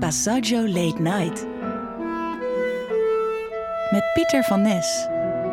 Passaggio Late Night. Met Pieter van Nes.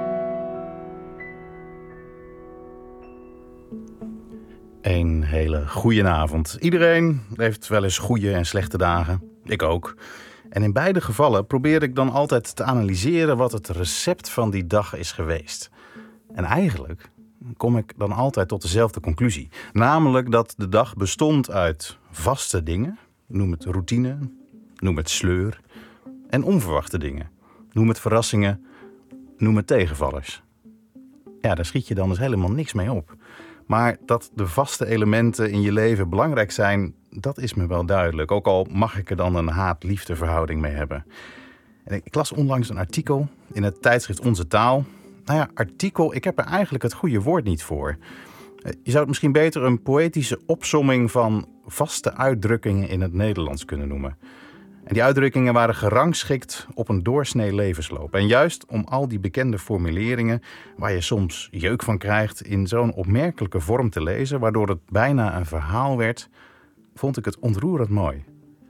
Een hele goeie avond. Iedereen heeft wel eens goede en slechte dagen. Ik ook. En in beide gevallen probeer ik dan altijd te analyseren wat het recept van die dag is geweest. En eigenlijk kom ik dan altijd tot dezelfde conclusie. Namelijk dat de dag bestond uit vaste dingen. Noem het routine, noem het sleur. En onverwachte dingen. Noem het verrassingen, noem het tegenvallers. Ja, daar schiet je dan dus helemaal niks mee op. Maar dat de vaste elementen in je leven belangrijk zijn, dat is me wel duidelijk. Ook al mag ik er dan een haat-liefde verhouding mee hebben. En ik las onlangs een artikel in het tijdschrift Onze Taal. Nou ja, artikel, ik heb er eigenlijk het goede woord niet voor. Je zou het misschien beter een poëtische opsomming van vaste uitdrukkingen in het Nederlands kunnen noemen. En die uitdrukkingen waren gerangschikt op een doorsnee levensloop. En juist om al die bekende formuleringen, waar je soms jeuk van krijgt, in zo'n opmerkelijke vorm te lezen, waardoor het bijna een verhaal werd, vond ik het ontroerend mooi.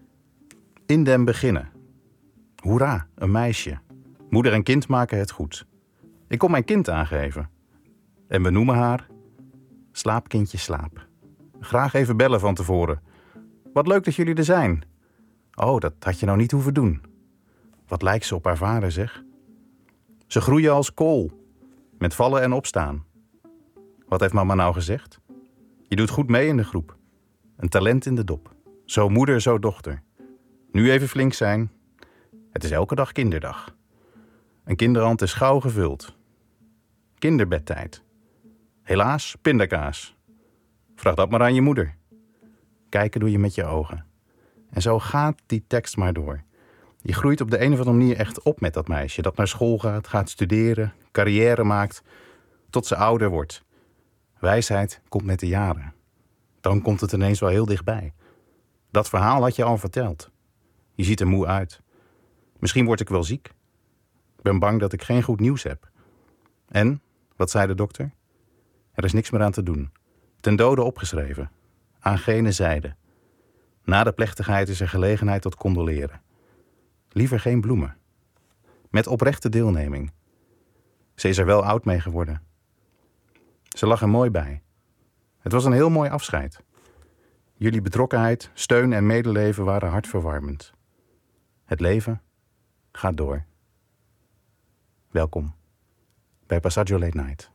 In den beginnen. Hoera, een meisje. Moeder en kind maken het goed. Ik kom mijn kind aangeven. En we noemen haar Slaap, kindje, slaap. Graag even bellen van tevoren. Wat leuk dat jullie er zijn. Oh, dat had je nou niet hoeven doen. Wat lijkt ze op haar vader, zeg. Ze groeien als kool. Met vallen en opstaan. Wat heeft mama nou gezegd? Je doet goed mee in de groep. Een talent in de dop. Zo moeder, zo dochter. Nu even flink zijn. Het is elke dag kinderdag. Een kinderhand is gauw gevuld. Kinderbedtijd. Helaas, pindakaas. Vraag dat maar aan je moeder. Kijken doe je met je ogen. En zo gaat die tekst maar door. Je groeit op de een of andere manier echt op met dat meisje. Dat naar school gaat studeren, carrière maakt, tot ze ouder wordt. Wijsheid komt met de jaren. Dan komt het ineens wel heel dichtbij. Dat verhaal had je al verteld. Je ziet er moe uit. Misschien word ik wel ziek. Ik ben bang dat ik geen goed nieuws heb. En, wat zei de dokter? Er is niks meer aan te doen. Ten dode opgeschreven. Aan gene zijde. Na de plechtigheid is er gelegenheid tot condoleren. Liever geen bloemen. Met oprechte deelneming. Ze is er wel oud mee geworden. Ze lag er mooi bij. Het was een heel mooi afscheid. Jullie betrokkenheid, steun en medeleven waren hartverwarmend. Het leven gaat door. Welkom bij Passaggio Late Night.